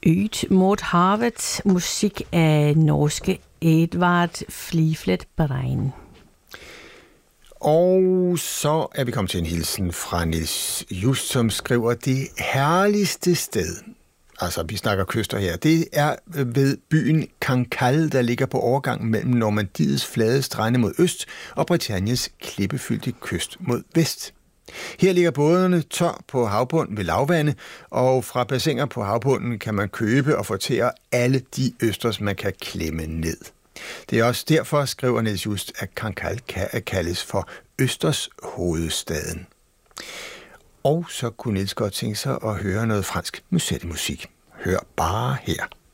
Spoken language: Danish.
Ut mod havet, musik af norske Edvard Fliflet Brein. Og så er vi kommet til en hilsen fra Niels Just, som skriver, det herligste sted, altså vi snakker kyster her, det er ved byen Cancale, der ligger på overgangen mellem Normandiets flade strande mod øst og Britanniens klippefyldte kyst mod vest. Her ligger bådene tør på havbunden ved lavvande, og fra bassiner på havbunden kan man købe og fortære alle de østers, man kan klemme ned. Det er også derfor, skriver Niels Just, at Cancale kaldes for Østers hovedstaden. Og så kunne Niels godt tænke sig at høre noget fransk musik. Hør bare her.